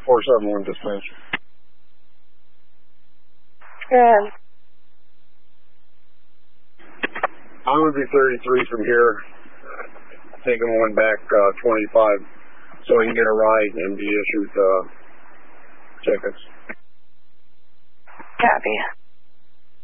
471 dispatch. Good. I'm going to be 33 from here, taking one back 25, so he can get a ride and be issued tickets. Copy.